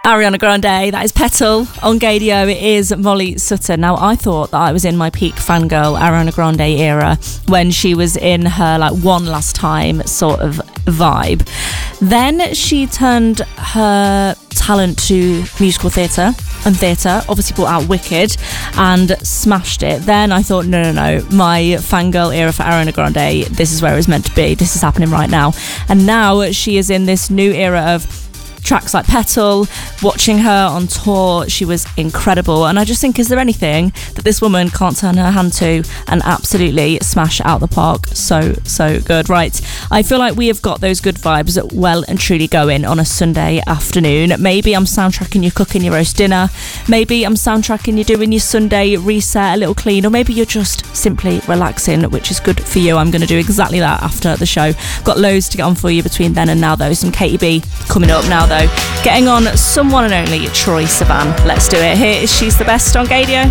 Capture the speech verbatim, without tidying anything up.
Ariana Grande, that is Petal. On Gadio, it is Molly Sutton. Now, I thought that I was in my peak fangirl Ariana Grande era when she was in her like one last time sort of vibe. Then she turned her talent to musical theatre and theatre, obviously brought out Wicked and smashed it. Then I thought, no, no, no, my fangirl era for Ariana Grande, this is where it's meant to be. This is happening right now. And now she is in this new era of tracks like Petal. Watching her on tour, she was incredible, and I just think, is there anything that this woman can't turn her hand to and absolutely smash out the park? So so good. Right, I feel like we have got those good vibes well and truly going on a Sunday afternoon. Maybe I'm soundtracking you cooking your roast dinner, maybe I'm soundtracking you doing your Sunday reset, a little clean, or maybe you're just simply relaxing, which is good for you. I'm going to do exactly that after the show. Got loads to get on for you between then and now though. Some Katy B coming up now though. Getting on someone and only Troye Sivan. Let's do it. Here is She's the Best on Gadio.